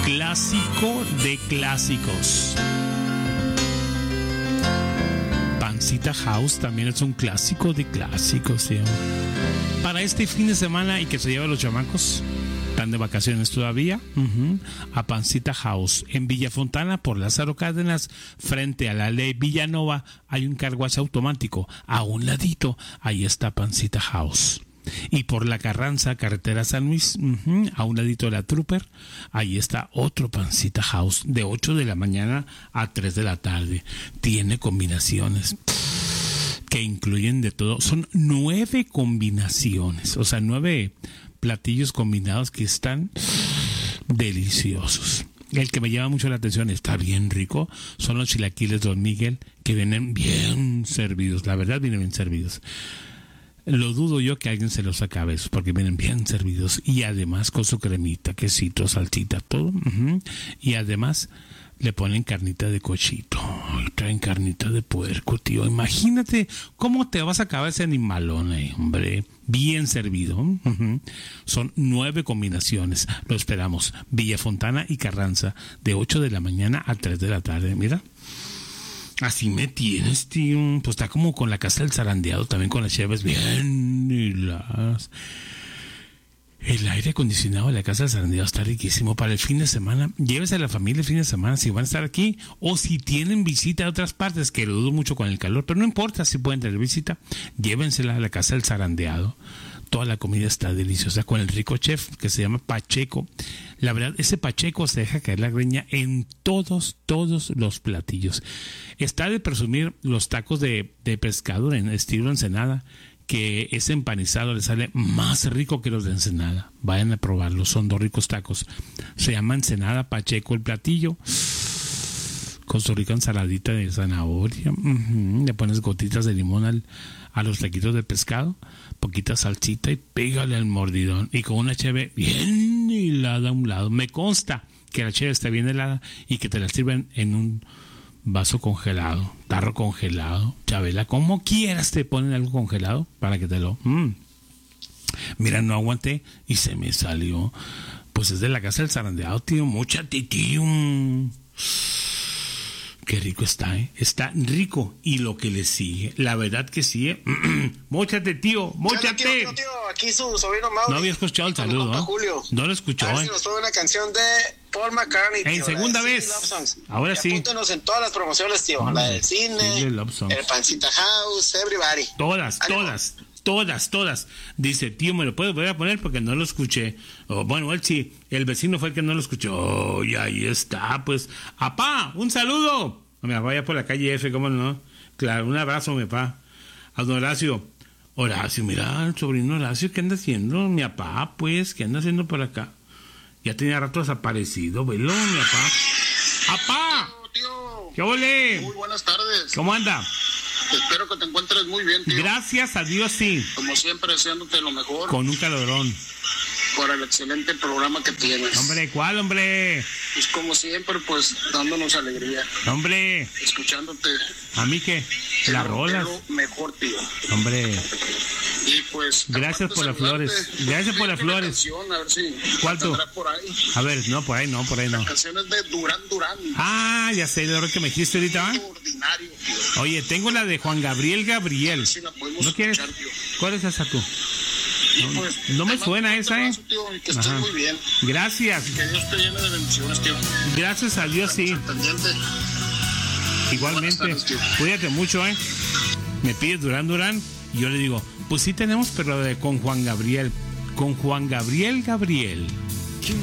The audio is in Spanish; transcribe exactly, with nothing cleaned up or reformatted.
clásico de clásicos. Pancita House también es un clásico de clásicos, tío. Para este fin de semana y que se lleva a los chamacos, están de vacaciones todavía, uh-huh, a Pancita House en Villa Fontana por Lázaro Cárdenas, frente a la ley Villanova. Hay un carwash automático a un ladito, ahí está Pancita House. Y por la Carranza, carretera San Luis, uh-huh, a un ladito de la Trooper, ahí está otro Pancita House de ocho de la mañana a tres de la tarde. Tiene combinaciones que incluyen de todo. Son nueve combinaciones, o sea, nueve platillos combinados que están deliciosos. El que me llama mucho la atención, está bien rico, son los chilaquiles Don Miguel, que vienen bien servidos. La verdad, vienen bien servidos. Lo dudo yo que alguien se los acabe, porque vienen bien servidos. Y además con su cremita, quesito, salsita, todo. Uh-huh. Y además le ponen carnita de cochito. Y traen carnita de puerco, tío. Imagínate cómo te vas a acabar ese animalón, eh, hombre. Bien servido. Uh-huh. Son nueve combinaciones. Lo esperamos. Villa Fontana y Carranza, de ocho de la mañana a tres de la tarde. Mira. Así me tienes, tío. Pues está como con la casa del zarandeado, también con las cheves bien y las... El aire acondicionado de la casa del zarandeado está riquísimo para el fin de semana. Llévese a la familia el fin de semana si van a estar aquí, o si tienen visita de otras partes, que lo dudo mucho con el calor, pero no importa si pueden tener visita, llévensela a la casa del zarandeado. Toda la comida está deliciosa con el rico chef que se llama Pacheco. La verdad, ese Pacheco se deja caer la greña en todos, todos los platillos. Está de presumir los tacos de, de pescado en estilo Ensenada, que ese empanizado le sale más rico que los de Ensenada. Vayan a probarlos, son dos ricos tacos. Se llama Ensenada Pacheco el platillo, con su rica ensaladita de zanahoria. Uh-huh. Le pones gotitas de limón al, a los taquitos de pescado, poquita salsita y pégale al mordidón. Y con una cheve bien helada a un lado. Me consta que la cheve está bien helada y que te la sirven en un vaso congelado, tarro congelado, Chabela, como quieras te ponen algo congelado para que te lo... Mm. Mira, no aguanté y se me salió. Pues es de la casa del zarandeado, tío. Móchate, tío. Qué rico está, ¿eh? Está rico. Y lo que le sigue, la verdad que sigue. Móchate, tío, móchate. Tío, tío, tío, aquí su sobrino Mauri. No había escuchado el saludo, ¿no? Julio. No lo escuchó, A ver ¿eh? si nos pone una canción de Paul McCartney, tío. En segunda vez. Ahora sí. Apúntenos en todas las promociones, tío. Oh, la del cine, el Pancita House, Everybody. Todas, ¡Ánimo! todas. Todas, todas. Dice, tío, ¿me lo puedo volver a poner? Porque no lo escuché. Oh, bueno, él sí. El vecino fue el que no lo escuchó. Oh, y ahí está, pues. ¡Apá! ¡Un saludo! Me vaya por la calle F, ¿cómo no? Claro, un abrazo, mi papá. A don Horacio. Horacio, mira, el sobrino Horacio, ¿qué anda haciendo? Mi papá, pues, ¿qué anda haciendo por acá? Ya tenía rato desaparecido, velo, mi papá. ¡Apá! Tío, ¿Qué ole? muy buenas tardes. ¿Cómo anda? Espero que te encuentres muy bien, tío. Gracias a Dios, sí. Como siempre, deseándote lo mejor. Con un calorón. Por el excelente programa que tienes. Hombre, ¿cuál, hombre? Pues como siempre, pues dándonos alegría. Hombre. Escuchándote. ¿A mí qué? Las rolas. Mejor, tío. Hombre. Y pues... Gracias por las flores. Gracias por las flores. Canción, a ver si ¿cuál tú? por ahí. A ver, no, por ahí no, por ahí no. La canción es de Durán Durán. Ah, ya sé, lo que me dijiste ahorita, ¿va? Ordinario, tío. Oye, tengo la de Juan Gabriel Gabriel. Si la podemos ¿No quieres? escuchar, tío. ¿Cuál es esa tú? No, pues, no me suena esa, ¿eh? Tío, que estés muy bien. Gracias. Que Dios te llene de bendiciones, tío. Gracias a Dios, sí. Igualmente. Tardes, cuídate mucho, ¿eh? Me pides Durán Durán y yo le digo, pues sí tenemos, pero de con Juan Gabriel. Con Juan Gabriel Gabriel.